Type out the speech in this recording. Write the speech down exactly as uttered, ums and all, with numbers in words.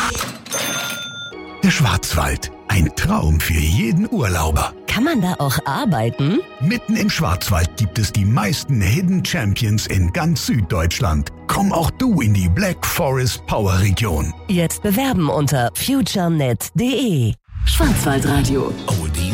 Der Schwarzwald. Ein Traum für jeden Urlauber. Kann man da auch arbeiten? Mitten im Schwarzwald gibt es die meisten Hidden Champions in ganz Süddeutschland. Komm auch du in die Black Forest Power Region. Jetzt bewerben unter futurenet punkt de. Schwarzwaldradio. Oh, die